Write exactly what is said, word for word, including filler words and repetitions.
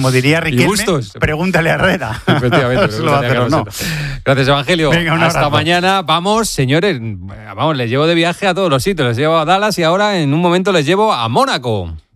como diría Riquelme, gustos. Pregúntale a Herrera. Efectivamente. Si lo va a hacer o no. Gracias, Evangelio. Venga, un Hasta abrazo. mañana. Vamos, señores, vamos, les llevo de viaje a todos los sitios. Les llevo a Dallas y ahora en un momento les llevo a Mónaco.